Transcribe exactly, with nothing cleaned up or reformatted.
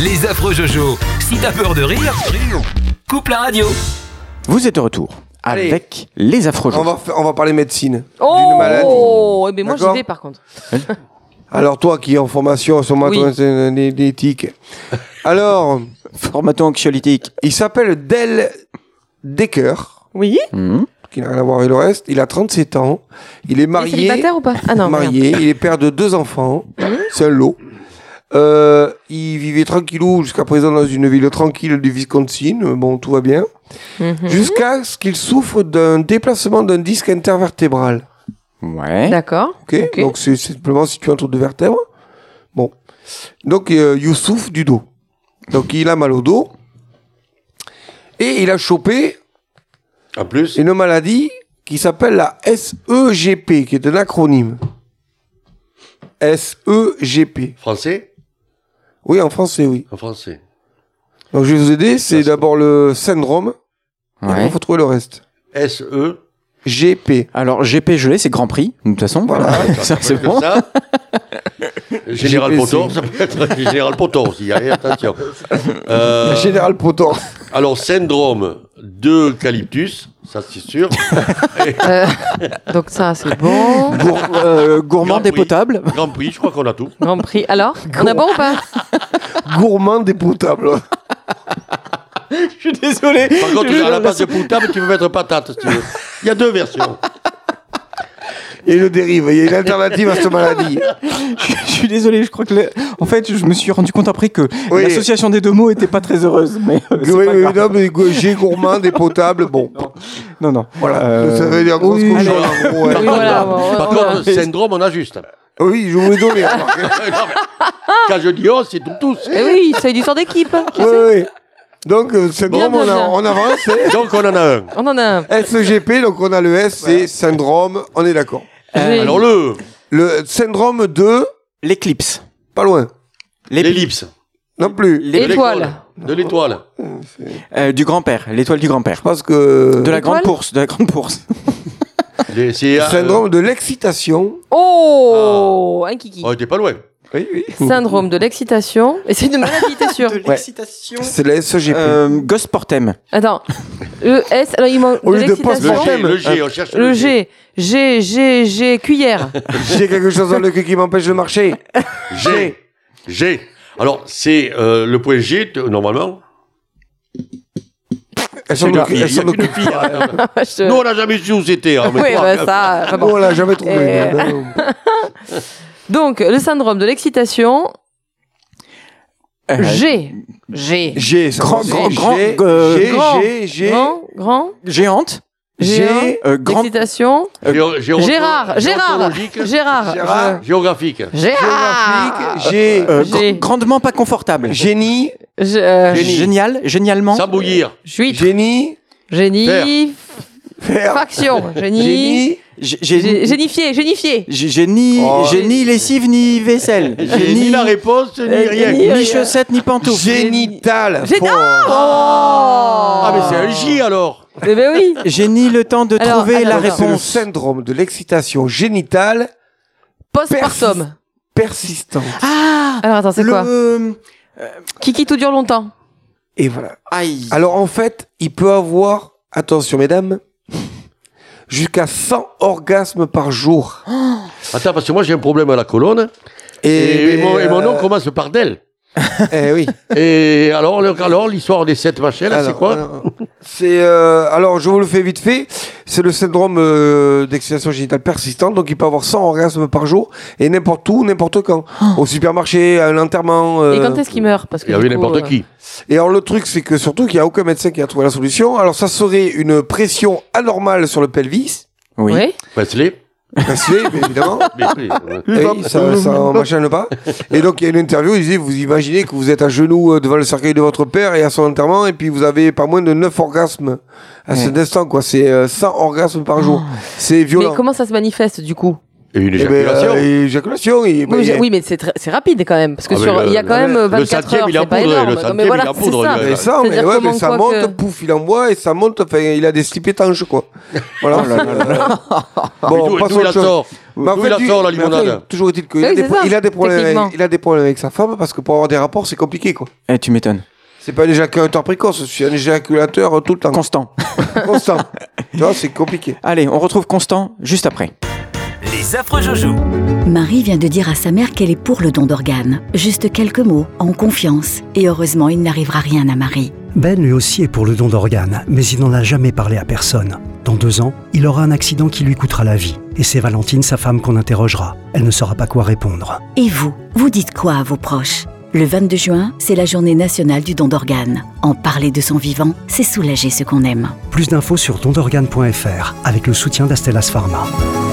Les affreux Jojo. Si t'as peur de rire, coupe la radio. Vous êtes de retour Allez. avec les affreux On Jojo. va, fa- on va parler médecine. Oh, d'une maladie. eh ben moi j'y D'accord. vais par contre. Alors toi qui es en formation somato-éthique. Alors, Formaton anxiolytique. il s'appelle Del Decker, Oui. Mhm. qui n'a rien à voir avec le reste. Il a trente-sept ans. Il est Il est marié. célibataire ou pas? Ah non. marié. Il est père de deux enfants. C'est un lot. Euh, il vivait tranquillou jusqu'à présent dans une ville tranquille du Wisconsin. Bon, tout va bien. merde. Mhm. Jusqu'à ce qu'il souffre d'un déplacement d'un disque intervertébral. Ouais. D'accord. Ok, Ok. donc c'est c'est simplement situé entre deux vertèbres. Bon. Donc, euh, Youssouf du dos. Donc, il a mal au dos. Et il a chopé En plus, une maladie qui s'appelle la S E G P, qui est un acronyme. S E G P. français Oui, en français, oui. En français. Donc, je vais vous aider. C'est d'abord le syndrome. Et Ouais. il faut trouver le reste. S E G P. Alors, G P gelé, c'est Grand Prix, de toute façon. Voilà. Ça, c'est que bon. ça. Général G P C. Potor, ça peut être Général Potor aussi, allez, attention. Euh, Général Potor. alors, syndrome d'eucalyptus, ça c'est sûr. Euh, donc ça c'est bon. Gour- euh, gourmand Grand Prix. dépotable. Grand Prix, je crois qu'on a tout. Grand Prix. Alors, on a bon ou pas? Gourmand dépotable. Je suis désolé. Par contre, à la place de potable, tu peux mettre patate si tu veux. Il y a deux versions. Et le dérive. Il y a une alternative à cette maladie. Je suis désolé, je crois que... le- En fait, je me suis rendu compte après que Oui. l'association des deux mots était pas très heureuse. Mais euh, c'est Oui, pas oui, grave. non, mais G gourmand dépotable. Bon. Non, non. Voilà, Euh, ça veut dire grosse oui, cochonne, allez. en gros, ouais. Oui, voilà. bon, Par on a- contre, syndrome, on a juste. Oui, je vous l'ai donné. remarquez. Non, mais quand je dis on, c'est tout tous. Eh oui, c'est une histoire d'équipe. Oui, oui. Donc, euh, syndrome, Bien, on, bien, a- bien. on avance. hein. Donc, on en a un. On en a un. S E G P, donc on a le S, c'est syndrome, on est d'accord. J'ai- Alors, le, Le syndrome de... L'éclipse. Pas loin. L'ép- l'ellipse. Non plus. l'ép- Étoile. De l'étoile. euh, du grand-père. L'étoile du grand-père. Je pense que... De la L'étoile grande course. De la grande course. Les- C'est. euh, Syndrome de l'excitation. Oh, un kiki. Oh, t'es pas loin. Oui, oui. Syndrome de l'excitation. Et c'est une maladie, t'es sûr? De l'excitation. C'est la S E G P. Euh, Ghost-portem. Attends. Le S, alors il manque Au de lieu de post- Le l'excitation. G, le G, on cherche Le G. G, G, G, cuillère. J'ai quelque chose dans le cul qui m'empêche de marcher. G. G. Alors, c'est euh, le point G, t- normalement. Elles sont Il y de a cul. Elles sont de qu'une cul. fille. hein. Je- Nous, on n'a jamais su où c'était. hein, mais Oui, toi, bah, ça. enfin Bon, bon. on l'a jamais trouvé. Et- Non, non. Donc, le syndrome de l'excitation. Euh, G. G. G, ça Grand- commence. grand- G, grand- G, euh, G, grand- G, G, Grand, grand. Géante. G, Euh, grand... Excitation. Géo- géo- Gérard. Gérard. géontologique, Gérard. Gérard. Je- Géographique. Gérard. géographique, G, euh, G. gr- grandement pas confortable. génie, Je- euh, Génie. Génial. Génialement. Sans bouillir. Juif. génie, Génie. faire, Faction. Génie. génie, Gé- gé- Gé- Génifié. Génifié. J'ai j'ai ni, Oh. j'ai ni lessive ni vaisselle. J'ai ni la réponse, ni Euh, rien. ni- ni rien. chaussettes ni pantoufles. génital. Gé- Faut- Oh. Ah, mais c'est un J alors. Eh ben oui. J'ai ni le temps de Alors, trouver attends, la attends. C'est le réponse. syndrome de l'excitation génitale Postpartum. persistante. Ah, Alors attends, c'est le... quoi? Kiki tout dure longtemps. Et voilà. Aïe. Alors en fait, il peut avoir, attention mesdames, jusqu'à cent orgasmes par jour. Attends, parce que moi j'ai un problème à la colonne. Et, et mon, et mon nom commence par d'elle. Eh oui. Et alors, le- alors l'histoire des sept machins, là, c'est Alors, quoi alors, C'est euh, alors je vous le fais vite fait. C'est le syndrome euh, d'excitation génitale persistante. Donc il peut avoir cent orgasmes par jour et n'importe où, n'importe quand, au supermarché, à un enterrement. euh, Et quand est-ce qu'il meurt? Parce que Il y avait du coup, n'importe euh, qui. Et alors le truc c'est que surtout qu'il n'y a aucun médecin qui a trouvé la solution. Alors ça serait une pression anormale sur le pelvis. Oui. Oui. Wesley. Wesley, bien évidemment. Mais oui, ouais. Et ça, ça enchaîne pas. Et donc il y a une interview, il disait, vous imaginez que vous êtes à genoux euh, devant le cercueil de votre père et à son enterrement, et puis vous avez pas moins de neuf orgasmes à cet instant, quoi. C'est euh, cent orgasmes par jour. C'est Mais violent. comment ça se manifeste du coup? Et une Eh ben, éjaculation. euh, éjaculation. il- Oui, il- j'ai- oui, mais c'est très- c'est rapide quand même. Parce que Ah, mais sur, le- il y a quand le- même le vingt-quatre centième, heures, il est en c'est pas poudre, énorme. le Mais centième, voilà, il est en c'est poudre, ça. lui, Mais ça, mais C'est-à-dire ouais, comment mais ça quoi monte, que- pouf, il envoie et ça monte. Enfin, il a des slips étanches, quoi. Voilà. Mais d'où- passons d'où il à la autre chose. sort Mais en D'où fait, il la lui- sort, la mais après, limonade toujours est-il qu'il Oui, a, des c'est pro- ça, il a des problèmes techniquement. avec, il a des problèmes avec sa femme parce que pour avoir des rapports, c'est compliqué, quoi. Eh, tu m'étonnes. C'est pas un éjaculateur précoce, je suis un éjaculateur euh, tout le temps. Constant. Constant. Tu vois, c'est compliqué. Allez, on retrouve Constant juste après. Les affreux Joujou. Marie vient de dire à sa mère qu'elle est pour le don d'organes. Juste quelques mots, en confiance. Et heureusement, il n'arrivera rien à Marie. Ben lui aussi est pour le don d'organes, mais il n'en a jamais parlé à personne. Dans deux ans, il aura un accident qui lui coûtera la vie. Et c'est Valentine, sa femme, qu'on interrogera. Elle ne saura pas quoi répondre. Et vous, vous dites quoi à vos proches ? Le vingt-deux juin, c'est la journée nationale du don d'organes. En parler de son vivant, c'est soulager ce qu'on aime. Plus d'infos sur don d'organes point f r avec le soutien d'Astellas Pharma.